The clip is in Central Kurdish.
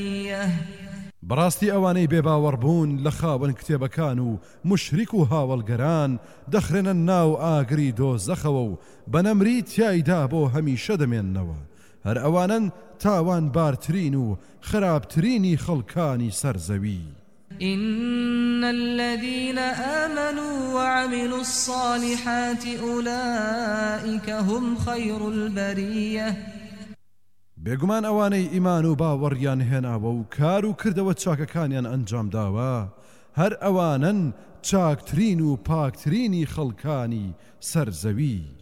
بەڕاستی ئەوانەی بێباوەڕبوون لە خاوەن کتێبەکان و مشریک و هاوڵگەران دەخرێنە ناو ئاگری دۆزەخەوە و بەنەمری تیایدا بۆ هەمیشە دەمێننەوە هەر ئەوانن تاوان بارترین و خراپترینی خەڵکانی سەرزەوی. إن الذين آمنوا وعملوا الصالحات أولئك هم خير البرية بێگومان ئەوانەی ئیمان و باوەڕیان هێناوە و کار و کردەوە چاکەکانیان ئەنجام داوە هەر ئەوانن چاکترین و پاکترینی خەڵکانی سەرزەوی.